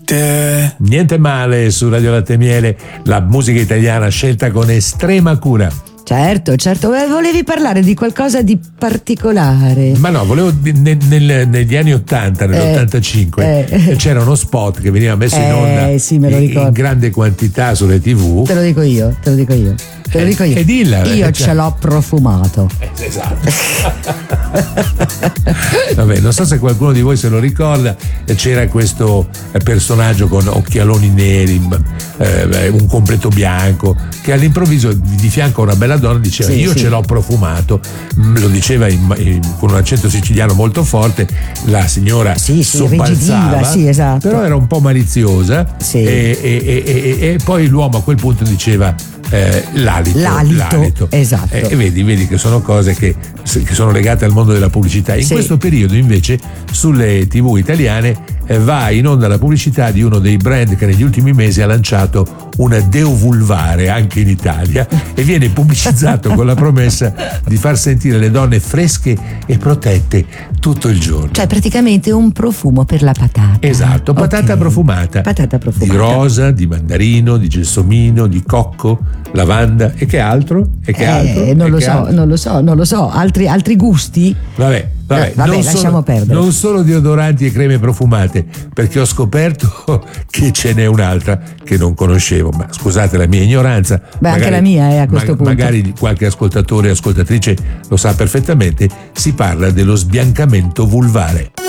te. Niente male su Radio Latte e Miele, la musica italiana scelta con estrema cura. Certo, volevi parlare di qualcosa di particolare. Ma no, volevo negli anni 80, nell'85 c'era uno spot che veniva messo in onda sì, me lo ricordo, in grande quantità sulle TV. Te lo dico io. E dilla, io ce l'ho profumato. Esatto. Vabbè, non so se qualcuno di voi se lo ricorda, c'era questo personaggio con occhialoni neri, un completo bianco, che all'improvviso di fianco a una bella donna diceva ce l'ho profumato. Lo diceva con un accento siciliano molto forte. La signora sobbalzava, esatto. Però era un po' maliziosa, e poi l'uomo a quel punto diceva l'alito. Esatto. E vedi che sono cose che sono legate al mondo della pubblicità. In questo periodo invece sulle TV italiane va in onda la pubblicità di uno dei brand che negli ultimi mesi ha lanciato una deovulvare anche in Italia, e viene pubblicizzato con la promessa di far sentire le donne fresche e protette tutto il giorno. Cioè praticamente un profumo per la patata. Esatto, patata profumata. Di rosa, di mandarino, di gelsomino, di cocco, lavanda e che altro? Non lo so. Altri gusti? Vabbè, lasciamo perdere. Non solo deodoranti e creme profumate, perché ho scoperto che ce n'è un'altra che non conoscevo, ma scusate la mia ignoranza. Anche la mia a questo punto. Magari qualche ascoltatore e ascoltatrice lo sa perfettamente. Si parla dello sbiancamento vulvare.